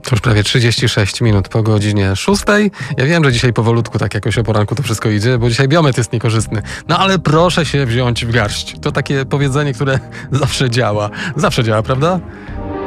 To już prawie 36 minut po godzinie 6. Ja wiem, że dzisiaj powolutku tak jakoś o poranku to wszystko idzie, bo dzisiaj biometr jest niekorzystny. No ale proszę się wziąć w garść. To takie powiedzenie, które zawsze działa. Zawsze działa, prawda?